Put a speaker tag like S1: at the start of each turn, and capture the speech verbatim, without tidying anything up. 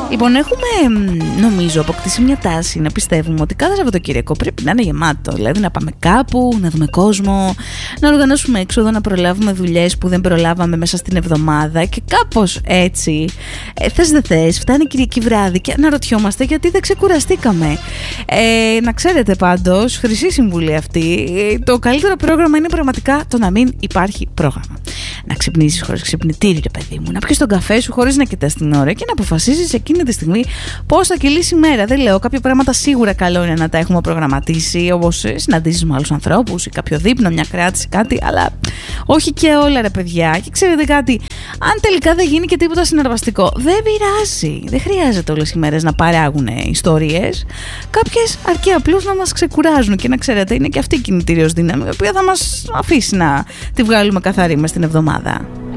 S1: Λοιπόν, έχουμε νομίζω αποκτήσει μια τάση να πιστεύουμε ότι κάθε Σαββατοκύριακο πρέπει να είναι γεμάτο. Δηλαδή να πάμε κάπου, να δούμε κόσμο, να οργανώσουμε έξοδο, να προλάβουμε δουλειές που δεν προλάβαμε μέσα στην εβδομάδα και κάπως έτσι. Ε, θες δεν θες, φτάνει Κυριακή βράδυ και αναρωτιόμαστε γιατί δεν ξεκουραστήκαμε. Ε, να ξέρετε πάντως, χρυσή συμβουλή αυτή, το καλύτερο πρόγραμμα είναι πραγματικά το να μην υπάρχει πρόγραμμα. Να ξυπνήσεις χωρίς ξυπνητήρι, ρε παιδί μου, να πιεις τον καφέ σου χωρίς να κοιτάς την ώρα και να αποφασίσεις εκείνη τη στιγμή πώς θα κυλήσει η μέρα. Δεν λέω, κάποια πράγματα σίγουρα καλό είναι να τα έχουμε προγραμματίσει, όπως συναντήσεις με άλλους ανθρώπους ή κάποιο δείπνο, μια κράτηση, κάτι, αλλά όχι και όλα, ρε παιδιά. Και ξέρετε κάτι, αν τελικά δεν γίνει και τίποτα συναρπαστικό, δεν πειράζει. Δεν χρειάζεται όλες οι μέρες να παράγουν ιστορίες. Κάποιες αρκεί απλώς να μας ξεκουράζουν και να ξέρετε, είναι και αυτή η κινητήριος δύναμη, η οποία θα μας αφήσει να τη βγάλουμε καθαρή μες την εβδομάδα.